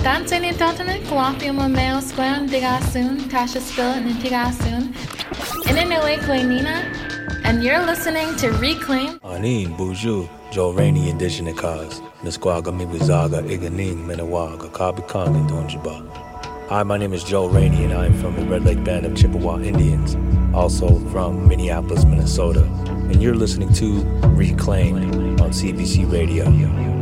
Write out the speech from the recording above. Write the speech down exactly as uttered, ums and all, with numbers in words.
Dancing Tottenham, Colloquium Mail Square, Digasoon, Tasha Spill, and Tigasoon. Inanue Quenina, and you're listening to Reclaim. Anin, Buju, Joe Rainey, Indigenous Cause, Nisquaga, Mibizaga, Iganing, Menawaga, Kabi Kong, and Donjiba. Hi, my name is Joe Rainey, and I am from the Red Lake Band of Chippewa Indians, also from Minneapolis, Minnesota. And you're listening to Reclaim on C B C Radio.